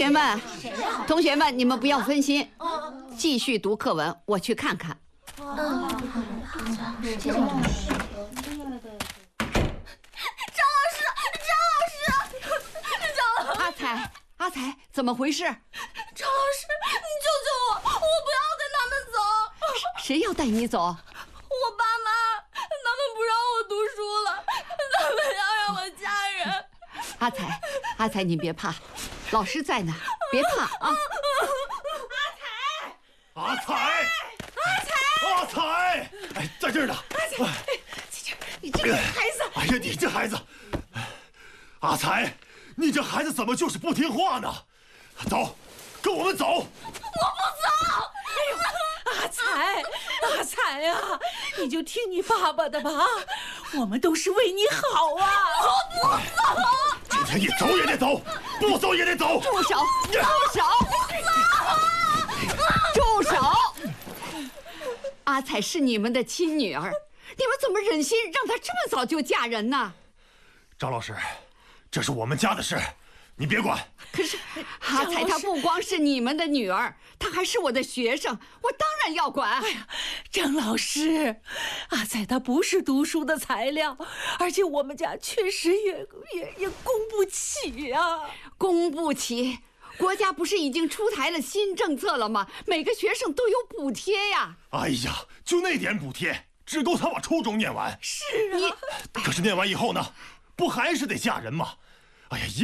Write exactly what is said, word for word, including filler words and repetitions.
学们，同学们，你们不要分心，继续读课文，我去看看。嗯，这种。 阿才，阿才，怎么回事？ 张老师，你救救我！我不要跟他们走。 谁要带你走？ 我爸妈，他们不让我读书了，他们要让我嫁人。 阿才，阿才，你别怕，老师在呢，别怕啊！ 阿才，阿才，阿才，哎，在这儿呢。 阿才，哎，在这儿，你这个孩子！ 哎呀，你这孩子，阿才。 你这孩子怎么就是不听话呢？走，跟我们走。我不走。 哎呦，阿才，阿才呀、啊，你就听你爸爸的吧，我们都是为你好啊。 我不走。 今天你走也得走，不走也得走。 住手！住手！住手！阿才是你们的亲女儿，你们怎么忍心让她这么早就嫁人呢？ 张老师。 这是我们家的事，你别管。 可是阿才她不光是你们的女儿，她还是我的学生，我当然要管。 哎呀，张老师，阿才她不是读书的材料，而且我们家确实也也也供不起呀、啊， 供不起。国家不是已经出台了新政策了吗？每个学生都有补贴呀。 哎呀，就那点补贴，只够他把初中念完。 是啊， 可是念完以后呢？ 不还是得嫁人吗？哎呀，一